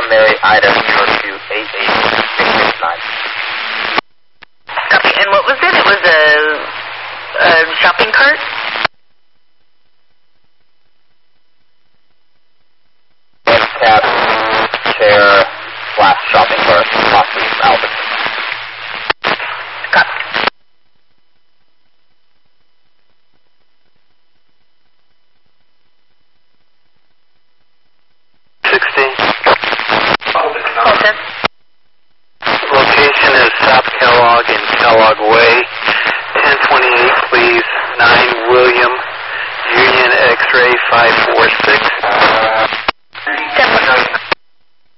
primary item 0288669. Copy. And what was it? It was a shopping cart? Cab, chair, / shopping cart, possibly from Albertson. Copy. Colton. Location is South Kellogg and Kellogg Way. 1028, please. 9 William, Union X-ray 546.